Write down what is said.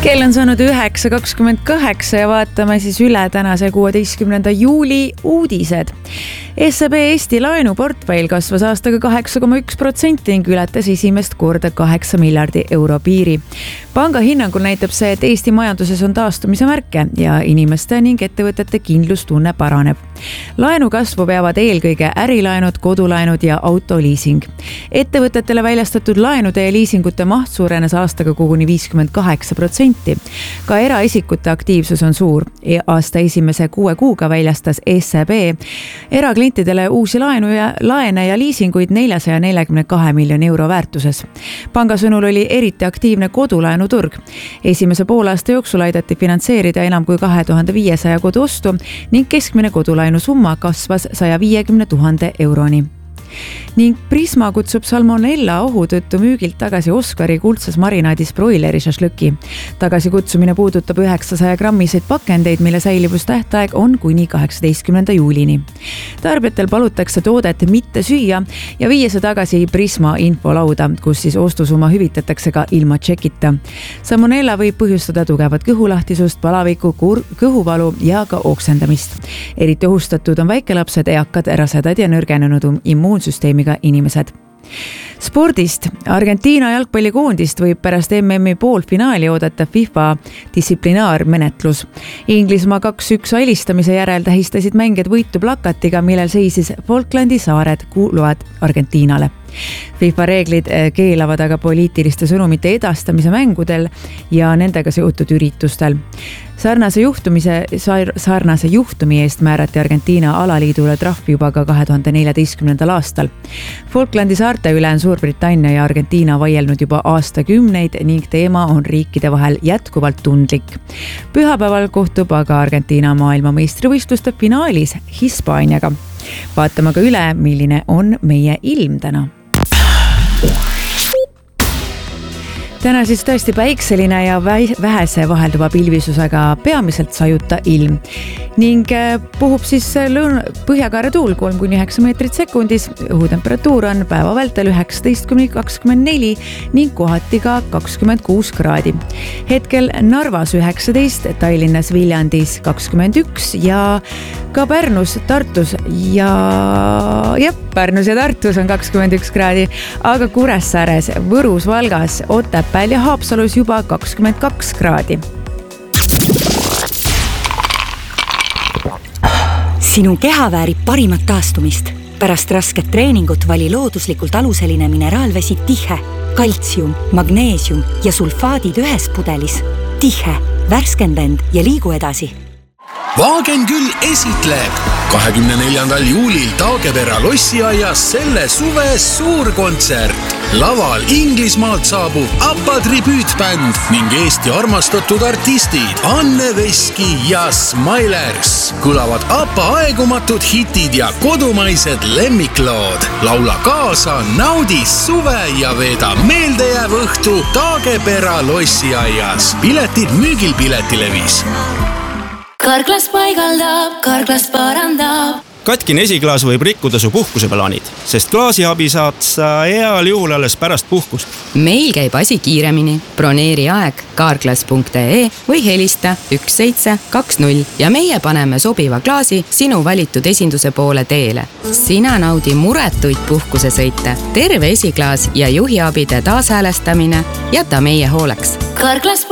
Kell on saanud 9.28 ja vaatame siis üle tänase 16. juuli uudised. SEB Eesti laenuportfell kasvas aastaga 8,1% ning ületas esimest korda 8 miljardi euro piiri. Panga hinnangul näitab see, et Eesti majanduses on taastumise märke ja inimeste ning ettevõtete kindlustunne paraneb. Laenu kasvu peavad eelkõige ärilaenud, kodulaenud ja autoliising. Ettevõtetele väljastatud laenude ja liisingute maht suurenes aastaga koguni 58%. Ka eraisikute aktiivsus on suur. Aasta esimese 6 kuuga väljastas SEB eraklientidele uusi laene ja liisinguid 442 miljoni euro väärtuses. Panga sõnul oli eriti aktiivne kodulaenuturg. Esimese poolaasta jooksul aidati finantseerida enam kui 2500 koduostu ning keskmine kodulaenu summa kasvas 150 000 euroni. Ning Prisma kutsub salmonella ohu tõttu müügilt tagasi Oskari kuldses marinaadis broileri šašlõki. Tagasikutsumine puudutab 900 grammiseid pakendeid, mille säilivustähtaeg on kuni 18. juulini. Tarbijatel palutakse toodet mitte süüa ja viia see tagasi Prisma infolauda, kus siis ostusumma hüvitatakse ka ilma tšekita. Salmonella võib põhjustada tugevat kõhulahtisust, palavikku, kõhuvalu ja ka oksendamist. Eriti ohustatud on väikelapsed, eakad, rasedad ja nõrgenenud immuunsüsteemiga inimesed. Spordist. Argentiina jalgpallikoondist võib pärast MM-i poolfinaali oodata FIFA distsiplinaarmenetlus. Inglismaa 2-1 alistamise järel tähistasid mängijad võitu plakatiga, millel seisis Falklandi saared kuuluvad Argentiinale. FIFA reeglid keelavad aga poliitiliste sõnumite edastamise mängudel ja nendega seotud üritustel. Sarnase juhtumi eest määrati Argentiina alaliidule trahv juba ka 2014. aastal. Falklandi saarte üle on Suurbritannia ja Argentiina vaielnud juba aastakümneid ning teema on riikide vahel jätkuvalt tundlik. Pühapäeval kohtub aga Argentiina maailmameistrivõistluste finaalis Hispaaniaga. Vaatame ka üle, milline on meie ilm täna. Täna siis tõesti päikseline ja vähese vahelduva pilvisusega peamiselt sajuta ilm ning puhub siis põhjakaare tuul 3-9 meetrit sekundis. Õhutemperatuur on päeva vältel 19-24 ning kohati ka 26 kraadi. Hetkel Narvas 19, Tallinnas, Viljandis 21 ja ka Pärnus, Tartus Pärnus ja Tartus on 21 kraadi, aga Kuressaares, Võrus, Valgas, Otepääl ja Haapsalus juba 22 kraadi. Sinu keha väärib parimat taastumist. Pärast rasket treeningut vali looduslikult aluseline mineraalvesi Tihe. Kaltsium, magneesium ja sulfaadid ühes pudelis. Tihe, värskenda end ja liigu edasi. Vaagen küll esitleb 24. juulil Taagepera lossiaias selle suve suurkontsert. Laval Inglismaalt saabub ABBA tribüütbänd ning Eesti armastatud artistid Anne Veski ja Smilers. Kõlavad ABBA aegumatud hitid ja kodumaised lemmiklood. Laula kaasa, naudi suve ja veeda meeldejääv õhtu Taagepera lossiaias. Piletid müügil Piletilevis. Karklas paigaldab, karklas parandab. Katkine esiklaas võib rikkuda su puhkuseplaanid, sest klaasiabi saad sa heal juhul alles pärast puhkust. Meil käib asi kiiremini. Broneeri aeg karklas.ee või helista 1720 ja meie paneme sobiva klaasi sinu valitud esinduse poole teele. Sina naudi muretuid puhkusesõite. Terve esiklaas ja juhiabide taashäälestamine jäta meie hooleks. Karklas